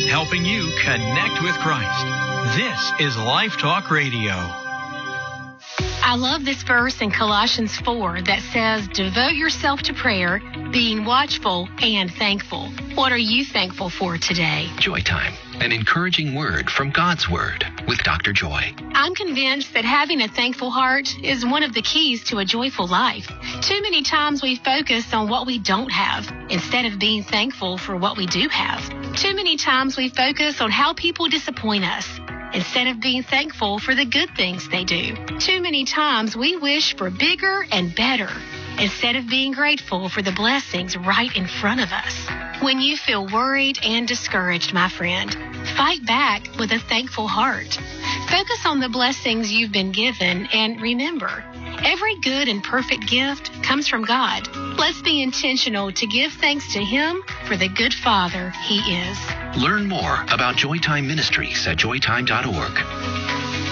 helping you connect with Christ. This is Life Talk Radio. I love this verse in Colossians 4 that says, devote yourself to prayer, being watchful and thankful. What are you thankful for today? Joy Time, an encouraging word from God's Word with Dr. Joy. I'm convinced that having a thankful heart is one of the keys to a joyful life. Too many times we focus on what we don't have instead of being thankful for what we do have. Too many times we focus on how people disappoint us instead of being thankful for the good things they do. Too many times we wish for bigger and better instead of being grateful for the blessings right in front of us. When you feel worried and discouraged, my friend, fight back with a thankful heart. Focus on the blessings you've been given, and remember, every good and perfect gift comes from God. Let's be intentional to give thanks to Him for the good Father He is. Learn more about Joytime Ministries at joytime.org.